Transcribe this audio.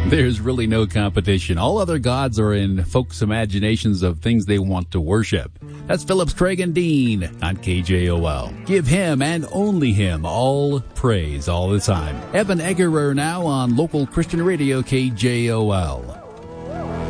There's really no competition. All other gods are in folks' imaginations of things they want to worship. That's Phillips, Craig, and Dean on KJOL. Give him and only him all praise all the time. Evan Eggerer now on local Christian radio KJOL.